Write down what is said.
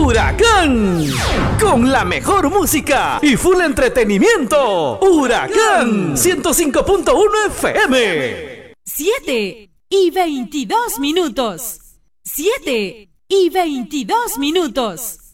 Huracán, con la mejor música y full entretenimiento. Huracán 105.1 FM. 7:22. 7:22.